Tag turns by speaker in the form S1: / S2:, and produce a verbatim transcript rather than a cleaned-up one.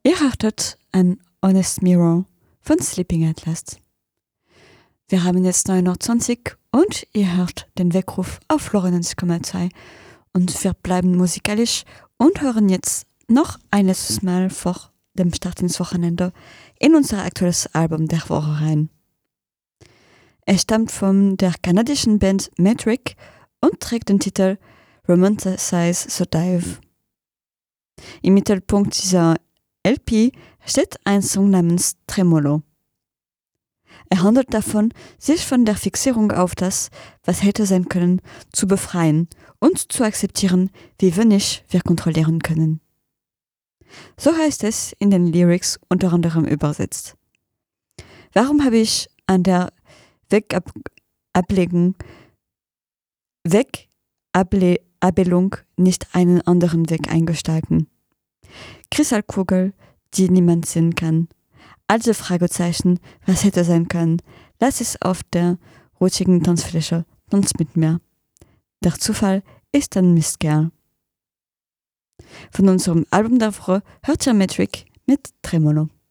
S1: Ihr hörtet ein Honest Mirror von Sleeping Atlas. Wir haben jetzt neun Uhr zwanzig und ihr hört den Weckruf auf Florenz Komma zwei und wir bleiben musikalisch und hören jetzt noch ein letztes Mal vor dem Start ins Wochenende in unser aktuelles Album der Woche rein. Es stammt von der kanadischen Band Metric und trägt den Titel Romanticize the Dive. Im Mittelpunkt dieser L P steht ein Song namens Tremolo. Er handelt davon, sich von der Fixierung auf das, was hätte sein können, zu befreien und zu akzeptieren, wie wenig wir kontrollieren können. So heißt es in den Lyrics unter anderem übersetzt. Warum habe ich an der Wegablegung, Wegabelung nicht einen anderen Weg eingestalten? Kristallkugel, die niemand sehen kann. Also Fragezeichen, was hätte sein können? Lass es auf der rutschigen Tanzfläche, tanz mit mir. Der Zufall ist ein Mistkerl. Von unserem Album der Woche hört ihr Metric mit Tremolo.